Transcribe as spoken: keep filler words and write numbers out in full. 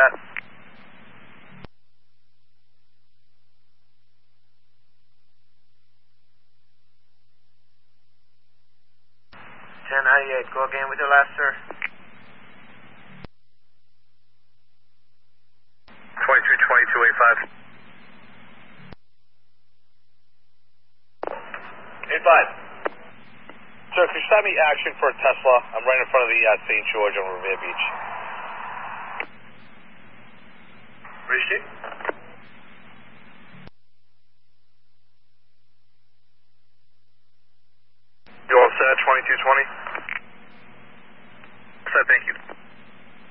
Pat. ten ninety-eight, go again with your last, sir. twenty-three twenty-two eighty-five. eighty-five. Sir, could you stop me action for a Tesla? I'm right in front of the uh, Saint George on Revere Beach. Appreciate it. You all set, twenty-two twenty? Set, thank you.